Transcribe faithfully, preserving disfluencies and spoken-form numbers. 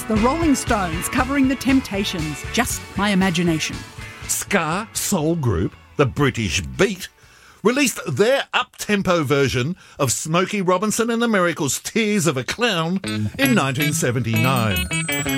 The Rolling Stones covering The Temptations. Just my imagination. Ska soul group, the British Beat, released their up-tempo version of Smokey Robinson and the Miracles' Tears of a Clown in nineteen seventy-nine.